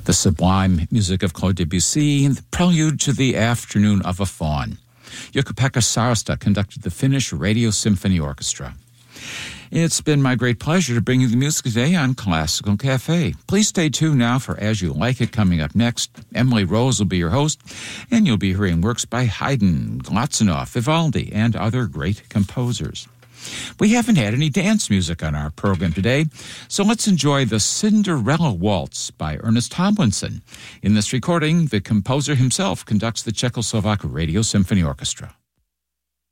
The sublime music of Claude Debussy, the prelude to the Afternoon of a Faun. Jukka-Pekka Saarista conducted the Finnish Radio Symphony Orchestra. It's been my great pleasure to bring you the music today on Classical Cafe. Please stay tuned now for As You Like It coming up next. Emily Rose will be your host, and you'll be hearing works by Haydn, Glazunov, Vivaldi, and other great composers. We haven't had any dance music on our program today, so let's enjoy the Cinderella Waltz by Ernest Tomlinson. In this recording, the composer himself conducts the Czechoslovak Radio Symphony Orchestra.